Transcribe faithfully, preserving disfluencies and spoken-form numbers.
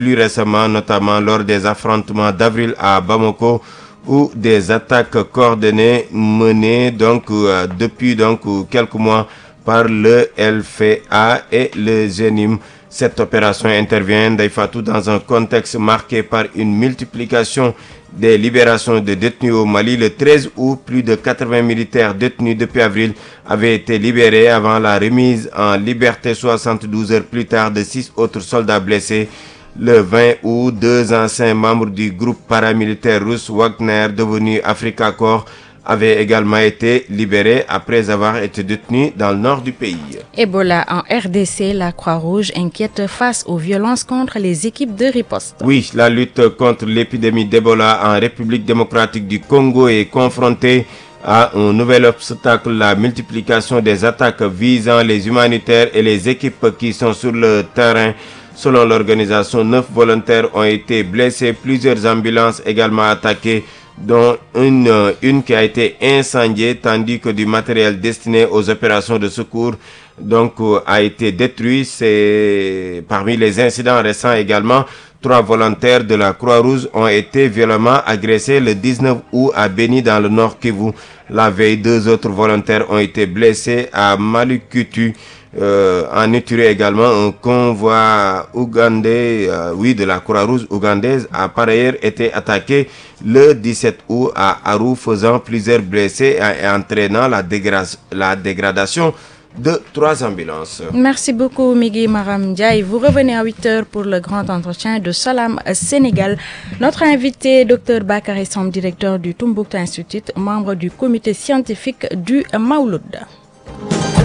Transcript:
plus récemment, notamment lors des affrontements d'avril à Bamako, ou des attaques coordonnées menées donc euh, depuis donc quelques mois par le L F A et le G N I M. Cette opération intervient d'Aïfatou dans un contexte marqué par une multiplication des libérations de détenus au Mali. Le treize août, plus de quatre-vingts militaires détenus depuis avril avaient été libérés avant la remise en liberté soixante-douze heures plus tard de six autres soldats blessés. Le vingt août, deux anciens membres du groupe paramilitaire russe Wagner, devenu Africa Corps, avaient également été libérés après avoir été détenus dans le nord du pays. Ebola en R D C, la Croix-Rouge inquiète face aux violences contre les équipes de riposte. Oui, la lutte contre l'épidémie d'Ebola en République démocratique du Congo est confrontée à un nouvel obstacle, la multiplication des attaques visant les humanitaires et les équipes qui sont sur le terrain. Selon l'organisation, neuf volontaires ont été blessés, plusieurs ambulances également attaquées, dont une, une qui a été incendiée, tandis que du matériel destiné aux opérations de secours donc, a été détruit. C'est parmi les incidents récents également. Trois volontaires de la Croix-Rouge ont été violemment agressés le dix-neuf août à Beni dans le Nord Kivu. La veille, deux autres volontaires ont été blessés à Malukutu. Euh, en Ituri également, un convoi ougandais, euh, oui, de la Croix-Rouge ougandaise a par ailleurs été attaqué le dix-sept août à Aru, faisant plusieurs blessés et entraînant la, dégra- la dégradation de trois ambulances. Merci beaucoup Migui Maram Ndiaye. Vous revenez à huit heures pour le grand entretien de Salam Sénégal. Notre invité, Dr Bakary Samb, directeur du Tombouctou Institute, membre du comité scientifique du Maouloud.